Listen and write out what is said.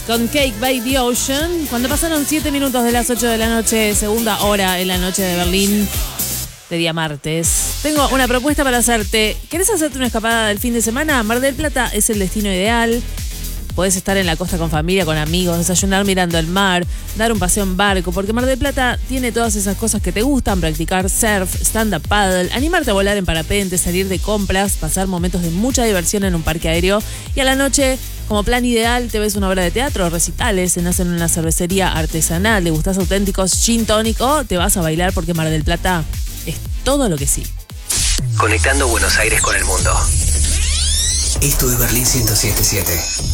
con Cake by the Ocean. Cuando pasaron 7 minutos de las 8 de la noche, segunda hora en la noche de Berlín, de día martes. Tengo una propuesta para hacerte. ¿Querés hacerte una escapada del fin de semana? Mar del Plata es el destino ideal. Podés estar en la costa con familia, con amigos, desayunar mirando el mar, dar un paseo en barco, porque Mar del Plata tiene todas esas cosas que te gustan: practicar surf, stand-up paddle, animarte a volar en parapente, salir de compras, pasar momentos de mucha diversión en un parque aéreo, y a la noche, como plan ideal, te ves una obra de teatro, recitales, cenás en una cervecería artesanal, degustás auténticos gin tonic o te vas a bailar, porque Mar del Plata es todo lo que sí. Conectando Buenos Aires con el mundo. Esto es Berlín 107.7.